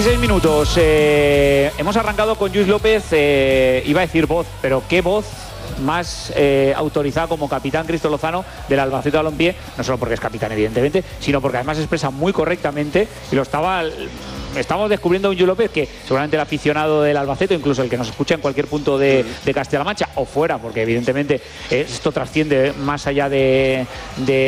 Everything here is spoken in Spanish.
6 minutos. Hemos arrancado con Lluís López, iba a decir voz, pero qué voz más autorizada como capitán Cristo Lozano del Albacete Balompié, no solo porque es capitán evidentemente, sino porque además expresa muy correctamente y estamos descubriendo a un Lluís López que seguramente el aficionado del Albacete, incluso el que nos escucha en cualquier punto de Castilla-La Mancha o fuera, porque evidentemente esto trasciende más allá de